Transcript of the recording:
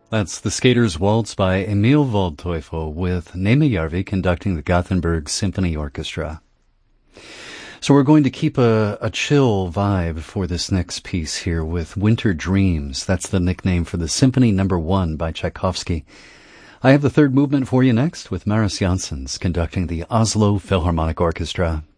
That's The Skater's Waltz by Emil Waldteufel with Nejmejärvi conducting the Gothenburg Symphony Orchestra. So we're going to keep a chill vibe for this next piece here with Winter Dreams. That's the nickname for the Symphony No. 1 by Tchaikovsky. I have the third movement for you next with Maris Janssens conducting the Oslo Philharmonic Orchestra.